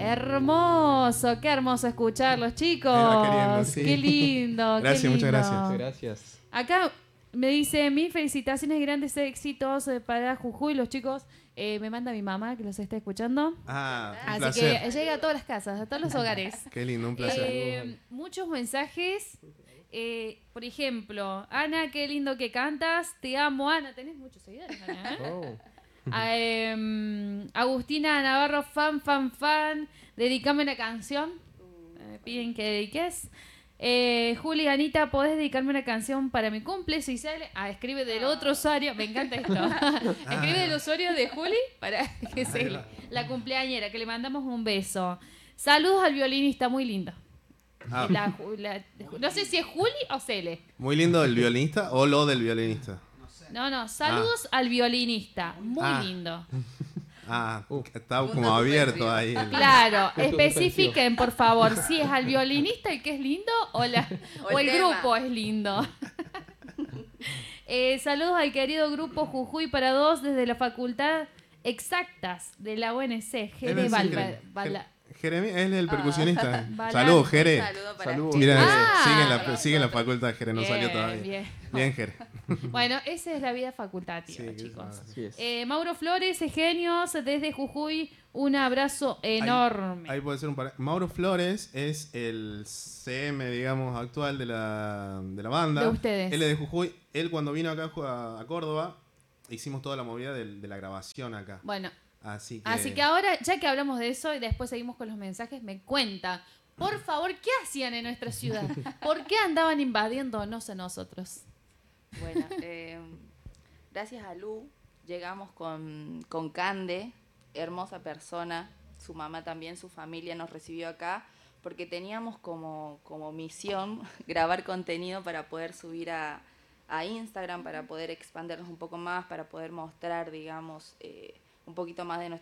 Hermoso, qué hermoso escucharlos, chicos. Queriendo, sí. Qué lindo. Gracias, qué lindo. muchas gracias. Muchas gracias. Acá me dice, mis felicitaciones, grandes éxitos para Jujuy, los chicos. Me manda mi mamá que los está escuchando. Un Así placer. que llega a todas las casas, a todos los hogares. Qué lindo, un placer. Muchos mensajes. Por ejemplo, Ana, qué lindo que cantas. Te amo, Ana. Tenés muchos seguidores, Ana. Agustina Navarro, fan. Dedicame una canción. Piden que dediques. Juli, Anita, ¿podés dedicarme una canción para mi cumple? Si sale, escribe del otro usuario. Me encanta esto. Escribe del usuario de Juli para que sea la cumpleañera, que le mandamos un beso. Saludos al violinista, muy lindo. No sé si es Juli o Cele. Muy lindo el violinista o lo del violinista. No, saludos al violinista, muy lindo. Está como abierto ahí. Claro, especifiquen por favor si es al violinista el que es lindo o el grupo es lindo. Saludos al querido grupo Jujuy para dos desde la Facultad Exactas de la UNC, Jere Jeremy, él es el percusionista. Balán. Saludos, Jere. Saludos. Mira, sigue en la facultad, Jere, no salió todavía. Bien, Jere. Bueno, esa es la vida facultativa, Sí, chicos. Así es. Mauro Flores, genios, desde Jujuy, un abrazo enorme. Ahí puede ser Mauro Flores es el CM, digamos, actual de la banda. De ustedes. Él es de Jujuy. Él cuando vino acá a Córdoba, hicimos toda la movida de la grabación acá. Bueno, Así que ahora, ya que hablamos de eso y después seguimos con los mensajes, me cuenta, por favor, ¿qué hacían en nuestra ciudad? ¿Por qué andaban invadiéndonos a nosotros? Bueno, gracias a Lu llegamos con Cande, hermosa persona, su mamá también, su familia nos recibió acá porque teníamos como misión grabar contenido para poder subir a Instagram, para poder expandirnos un poco más, para poder mostrar, digamos, un poquito más de